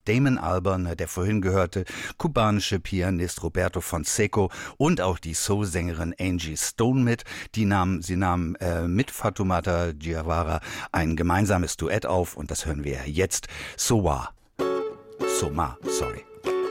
Damon Albarn, der vorhin gehörte, kubanische Pianist Roberto Fonseca und auch die Soul-Sängerin Angie Stone mit. Sie nahmen mit Fatoumata Diawara ein gemeinsames Duett auf und das hören wir jetzt. Soma, sorry.